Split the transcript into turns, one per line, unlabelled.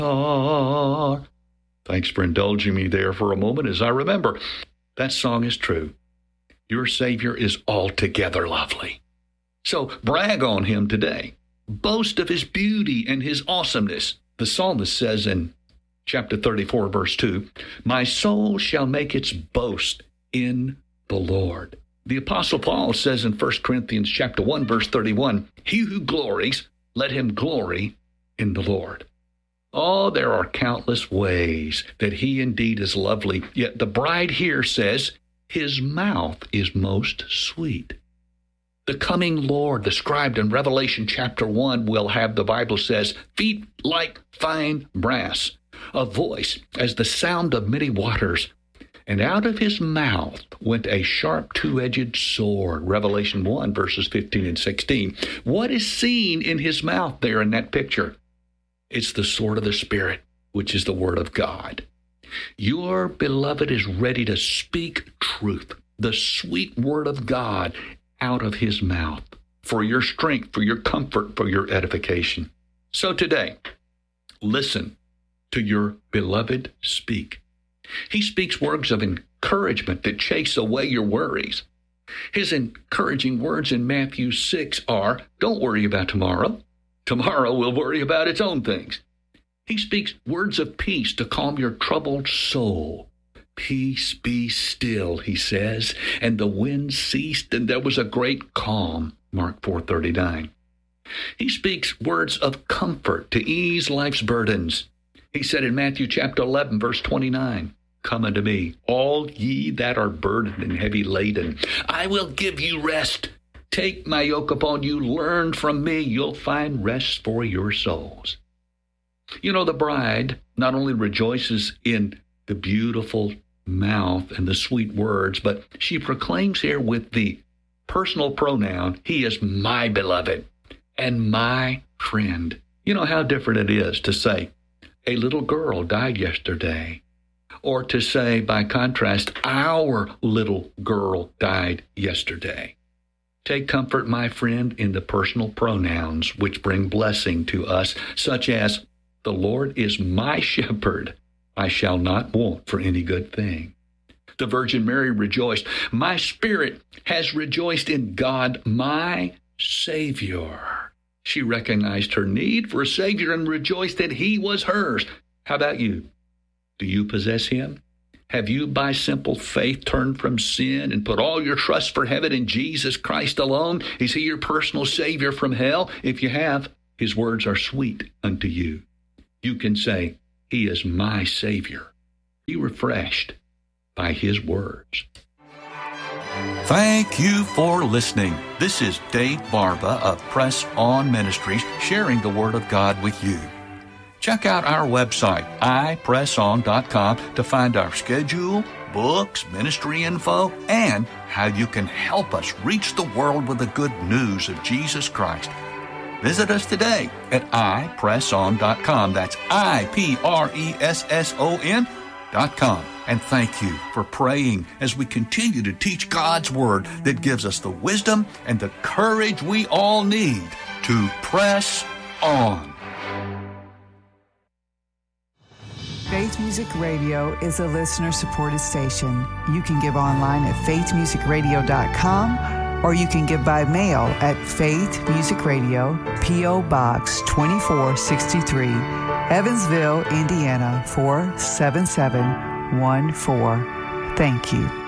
are. Thanks for indulging me there for a moment as I remember that song is true. Your Savior is altogether lovely. So brag on him today. Boast of his beauty and his awesomeness. The psalmist says in chapter 34, verse 2, my soul shall make its boast in the Lord. The Apostle Paul says in 1 Corinthians chapter 1, verse 31, he who glories, let him glory in the Lord. Oh, there are countless ways that he indeed is lovely, yet the bride here says his mouth is most sweet. The coming Lord, described in Revelation chapter 1, will have, the Bible says, feet like fine brass, a voice as the sound of many waters, and out of his mouth went a sharp two-edged sword. Revelation 1, verses 15 and 16. What is seen in his mouth there in that picture? It's the sword of the Spirit, which is the Word of God. Your beloved is ready to speak truth, the sweet Word of God, out of his mouth, for your strength, for your comfort, for your edification. So today, listen to your beloved speak. He speaks words of encouragement that chase away your worries. His encouraging words in Matthew 6 are, don't worry about tomorrow. Tomorrow will worry about its own things. He speaks words of peace to calm your troubled soul. Peace, be still, he says, and the wind ceased, and there was a great calm. Mark 4:39. He speaks words of comfort to ease life's burdens. He said in Matthew chapter 11, verse 29, come unto me, all ye that are burdened and heavy laden. I will give you rest. Take my yoke upon you. Learn from me. You'll find rest for your souls. You know, the bride not only rejoices in the beautiful mouth and the sweet words, but she proclaims here with the personal pronoun, he is my beloved and my friend. You know how different it is to say, a little girl died yesterday, or to say, by contrast, our little girl died yesterday. Take comfort, my friend, in the personal pronouns which bring blessing to us, such as, the Lord is my shepherd, I shall not want for any good thing. The Virgin Mary rejoiced, my spirit has rejoiced in God, my Savior. She recognized her need for a Savior and rejoiced that he was hers. How about you? Do you possess him? Have you, by simple faith, turned from sin and put all your trust for heaven in Jesus Christ alone? Is he your personal Savior from hell? If you have, his words are sweet unto you. You can say, he is my Savior. Be refreshed by his words.
Thank you for listening. This is Dave Barba of Press On Ministries sharing the Word of God with you. Check out our website, ipresson.com, to find our schedule, books, ministry info, and how you can help us reach the world with the good news of Jesus Christ. Visit us today at ipresson.com. That's ipresson.com. And thank you for praying as we continue to teach God's Word that gives us the wisdom and the courage we all need to press on.
Faith Music Radio is a listener-supported station. You can give online at faithmusicradio.com, or you can give by mail at Faith Music Radio, P.O. Box 2463, Evansville, Indiana 47714. Thank you.